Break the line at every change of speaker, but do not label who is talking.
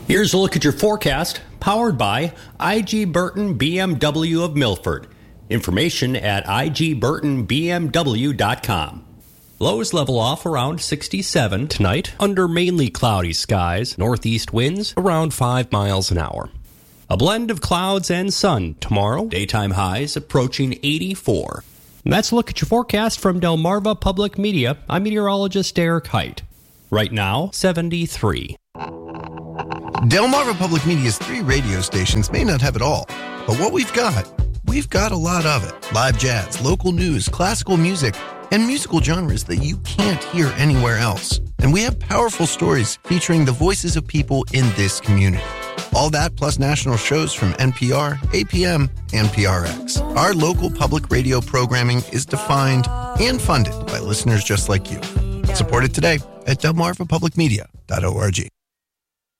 Here's a look at your forecast, powered by IG Burton BMW of Milford. Information at igburtonbmw.com. Lows level off around 67 tonight, under mainly cloudy skies, northeast winds around 5 miles an hour. A blend of clouds and sun tomorrow, daytime highs approaching 84. And that's a look at your forecast from Delmarva Public Media. I'm meteorologist Derek Height. Right now, 73.
Delmarva Public Media's 3 radio stations may not have it all, but what we've got a lot of it. Live jazz, local news, classical music, and musical genres that you can't hear anywhere else. And we have powerful stories featuring the voices of people in this community. All that plus national shows from NPR, APM, and PRX. Our local public radio programming is defined and funded by listeners just like you. Support it today at delmarvapublicmedia.org.